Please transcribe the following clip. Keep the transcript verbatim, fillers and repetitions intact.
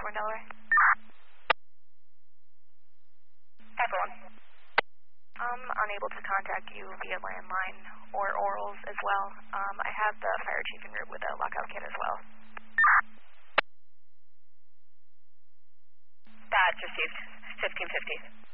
One Delaware. Everyone. I'm unable to contact you via landline or orals as well. Um, I have the fire chief en route with a lockout kit as well. Badge received. fifteen fifty.